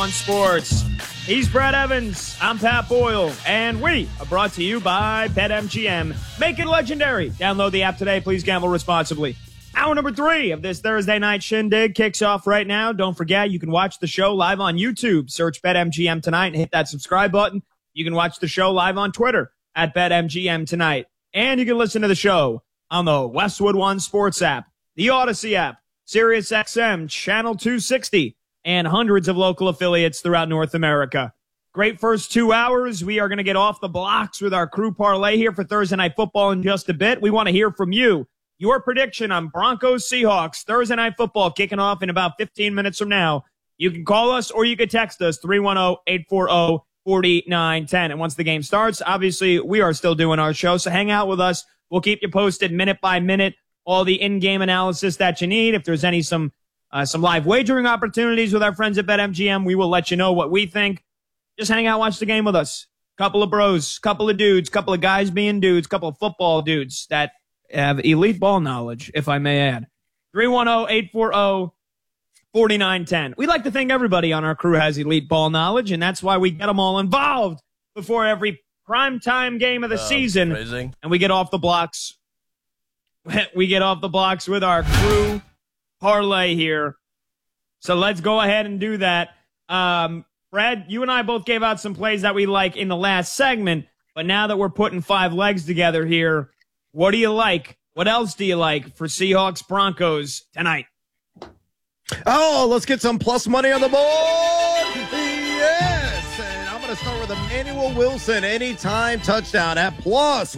One Sports. He's Brad Evans. I'm Pat Boyle. And we are brought to you by BetMGM. Make it legendary. Download the app today. Please gamble responsibly. Hour number 3 of this Thursday night shindig kicks off right now. Don't forget, you can watch the show live on YouTube. Search BetMGM Tonight and hit that subscribe button. You can watch the show live on Twitter at BetMGM Tonight. And you can listen to the show on the Westwood One Sports app, the Odyssey app, SiriusXM, Channel 260, and hundreds of local affiliates throughout North America. Great first 2 hours. We are going to get off the blocks with our crew parlay here for Thursday Night Football in just a bit. We want to hear from you. Your prediction on Broncos-Seahawks, Thursday Night Football kicking off in about 15 minutes from now. You can call us or you can text us, 310-840-4910. And once the game starts, obviously, we are still doing our show, so hang out with us. We'll keep you posted minute by minute, all the in-game analysis that you need. If there's some live wagering opportunities with our friends at BetMGM, we will let you know what we think. Just hang out, watch the game with us. Couple of bros, couple of dudes, couple of guys being dudes, couple of football dudes that have elite ball knowledge, if I may add. 310-840-4910. We like to think everybody on our crew has elite ball knowledge, and that's why we get them all involved before every primetime game of the season. Amazing. And we get off the blocks. We get off the blocks with our crew parlay here. So let's go ahead and do that. Brad, you and I both gave out some plays that we like in the last segment, but now that we're putting 5 legs together here, what do you like? What else do you like for Seahawks Broncos tonight? Oh, let's get some plus money on the board. Yes. And I'm going to start with Emmanuel Wilson anytime touchdown at plus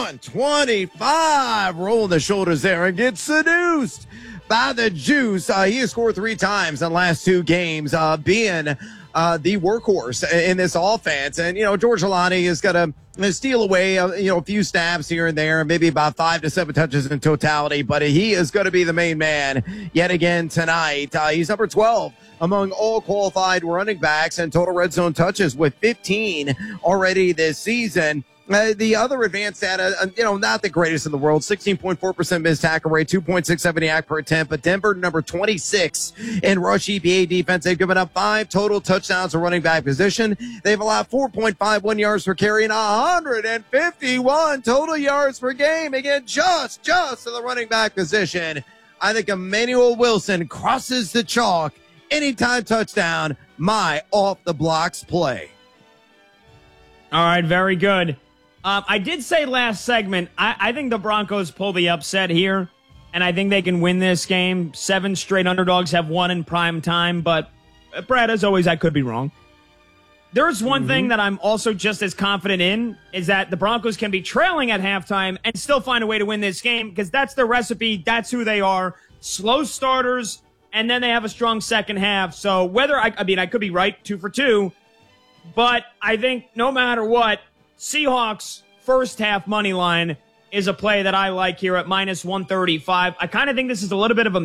125. Rolling the shoulders there and get seduced by the juice. He has scored 3 times in the last 2 games, being the workhorse in this offense. And, George Alani is going to steal away, a few snaps here and there, maybe about 5 to 7 touches in totality, but he is going to be the main man yet again tonight. He's number 12 among all qualified running backs and total red zone touches with 15 already this season. The other advanced data, not the greatest in the world, 16.4% missed tackle rate, 2.67 YAC per attempt, but Denver number 26 in rush EPA defense. They've given up 5 total touchdowns to running back position. They've allowed 4.51 yards per carry and 151 total yards per game. Again, just to the running back position. I think Emmanuel Wilson crosses the chalk. Anytime touchdown, my off the blocks play. All right, very good. I did say last segment, I think the Broncos pull the upset here, and I think they can win this game. 7 straight underdogs have won in prime time, but Brad, as always, I could be wrong. There's one thing that I'm also just as confident in, is that the Broncos can be trailing at halftime and still find a way to win this game, because that's their recipe, that's who they are. Slow starters, and then they have a strong second half. So whether, I could be right, 2 for 2, but I think no matter what, Seahawks first half money line is a play that I like here at minus 135. I kind of think this is a little bit of a